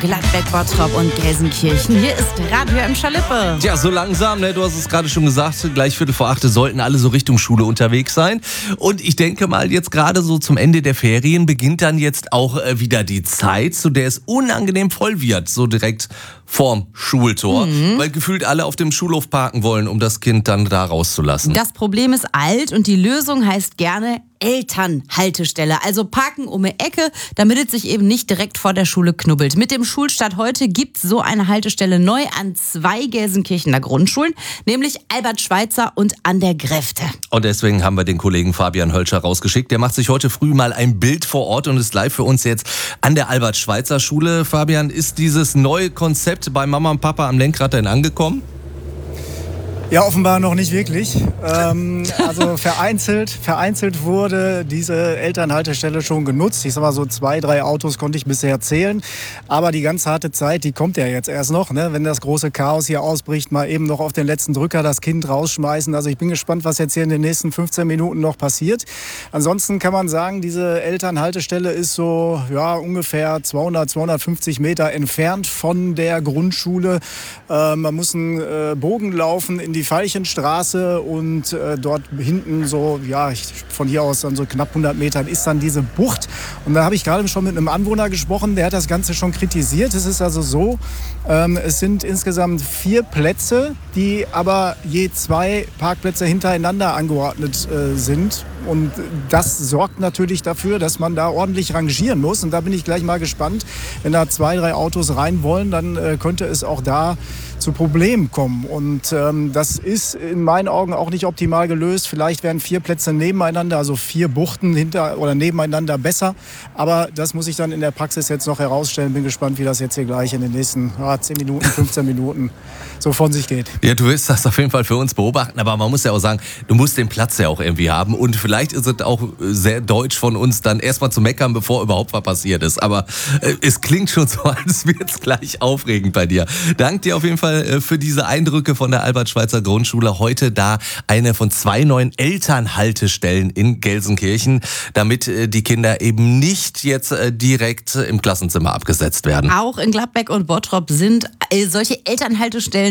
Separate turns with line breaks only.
Gladbeck, Bottrop und Gelsenkirchen. Hier ist Radio im Schalippe.
Ja, so langsam, ne? Du hast es gerade schon gesagt, gleich 7:45 sollten alle so Richtung Schule unterwegs sein. Und ich denke mal, jetzt gerade so zum Ende der Ferien beginnt dann jetzt auch wieder die Zeit, zu der es unangenehm voll wird, so direkt vorm Schultor, weil gefühlt alle auf dem Schulhof parken wollen, um das Kind dann da rauszulassen.
Das Problem ist alt und die Lösung heißt gerne Elternhaltestelle. Also parken um die Ecke, damit es sich eben nicht direkt vor der Schule knubbelt. Mit dem Schulstart heute gibt es so eine Haltestelle neu an 2 Gelsenkirchener Grundschulen, nämlich Albert-Schweitzer und an der Gräfte.
Und deswegen haben wir den Kollegen Fabian Hölscher rausgeschickt. Der macht sich heute früh mal ein Bild vor Ort und ist live für uns jetzt an der Albert-Schweitzer Schule. Fabian, ist dieses neue Konzept bei Mama und Papa am Lenkrad denn angekommen?
Ja, offenbar noch nicht wirklich. Also vereinzelt wurde diese Elternhaltestelle schon genutzt. Ich sag mal so 2, 3 Autos konnte ich bisher zählen. Aber die ganz harte Zeit, die kommt ja jetzt erst noch, ne? Wenn das große Chaos hier ausbricht, mal eben noch auf den letzten Drücker das Kind rausschmeißen. Also ich bin gespannt, was jetzt hier in den nächsten 15 Minuten noch passiert. Ansonsten kann man sagen, diese Elternhaltestelle ist so ungefähr 200, 250 Meter entfernt von der Grundschule. Man muss einen Bogen laufen in die Veilchenstraße und dort hinten so, von hier aus dann so knapp 100 Metern ist dann diese Bucht. Und da habe ich gerade schon mit einem Anwohner gesprochen, der hat das Ganze schon kritisiert. Es ist also so, es sind insgesamt 4 Plätze, die aber je 2 Parkplätze hintereinander angeordnet sind. Und das sorgt natürlich dafür, dass man da ordentlich rangieren muss. Und da bin ich gleich mal gespannt. Wenn da 2, 3 Autos rein wollen, dann könnte es auch da zu Problemen kommen. Und das ist in meinen Augen auch nicht optimal gelöst. Vielleicht wären 4 Plätze nebeneinander, also 4 Buchten hinter oder nebeneinander besser. Aber das muss ich dann in der Praxis jetzt noch herausstellen. Bin gespannt, wie das jetzt hier gleich in den nächsten 10 Minuten, 15 Minuten so von sich geht.
Ja, du wirst das auf jeden Fall für uns beobachten. Aber man muss ja auch sagen, du musst den Platz ja auch irgendwie haben. Und vielleicht ist es auch sehr deutsch von uns, dann erstmal zu meckern, bevor überhaupt was passiert ist. Aber es klingt schon so, als wird es gleich aufregend bei dir. Dank dir auf jeden Fall für diese Eindrücke von der Albert-Schweitzer Grundschule. Heute da eine von 2 neuen Elternhaltestellen in Gelsenkirchen, damit die Kinder eben nicht jetzt direkt im Klassenzimmer abgesetzt werden.
Auch in Gladbeck und Bottrop sind solche Elternhaltestellen